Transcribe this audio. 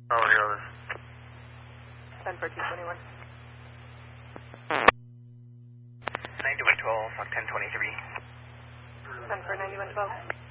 Oh, the others. 10 for 221. 9112, Fox 1023. 10 for 9112.